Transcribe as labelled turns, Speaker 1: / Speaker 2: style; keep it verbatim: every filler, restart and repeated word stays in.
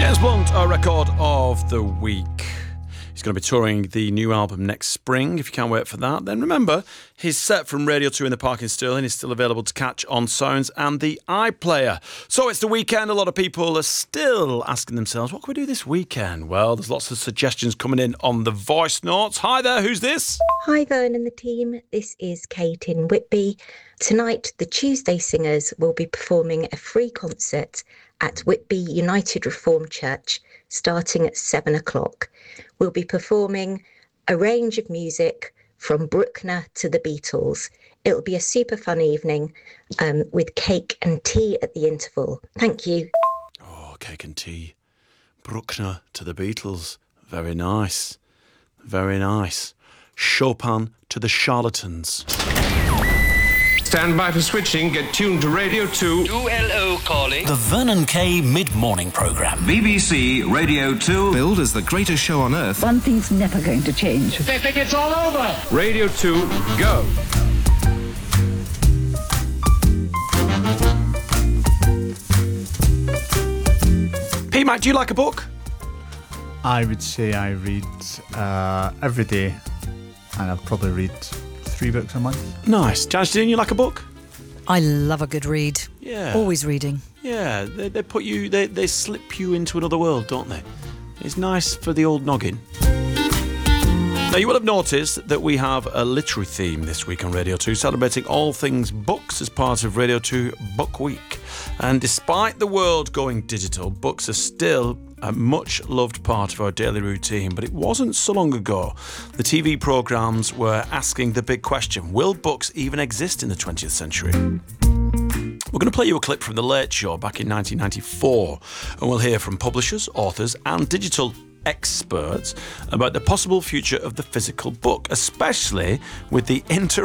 Speaker 1: James Blunt, our record of the week. He's going to be touring the new album next spring. If you can't wait for that, then remember, his set from Radio two in the Park in Stirling is still available to catch on Sounds and the iPlayer. So it's the weekend. A lot of people are still asking themselves, what can we do this weekend? Well, there's lots of suggestions coming in on the voice notes. Hi there, who's this?
Speaker 2: Hi, Vern and the team. This is Kate in Whitby. Tonight, the Tuesday Singers will be performing a free concert at Whitby United Reformed Church starting at seven o'clock. We'll be performing a range of music from Bruckner to the Beatles. It'll be a super fun evening um, with cake and tea at the interval. Thank you.
Speaker 1: Oh, cake and tea. Bruckner to the Beatles. Very nice. Very nice. Chopin to the Charlatans.
Speaker 3: Stand by for switching. Get tuned to Radio two.
Speaker 4: two L O calling.
Speaker 5: The Vernon Kay Mid-Morning Programme.
Speaker 6: B B C Radio two. Billed as the greatest show on earth.
Speaker 7: One thing's never going to change.
Speaker 4: They think it's all over.
Speaker 3: Radio two, go.
Speaker 1: P-Mac, do you like a book?
Speaker 8: I would say I read uh, every day, and I'll probably read three books a month.
Speaker 1: Nice. Janice, do you like a book?
Speaker 9: I love a good read.
Speaker 1: Yeah.
Speaker 9: Always reading.
Speaker 1: Yeah, they, they put you, they, they slip you into another world, don't they? It's nice for the old noggin. Now, you will have noticed that we have a literary theme this week on Radio two, celebrating all things books as part of Radio two Book Week. And despite the world going digital, books are still a much-loved part of our daily routine. But it wasn't so long ago the T V programmes were asking the big question, will books even exist in the twentieth century? We're going to play you a clip from The Late Show back in nineteen ninety-four, and we'll hear from publishers, authors and digital experts about the possible future of the physical book, especially with the inter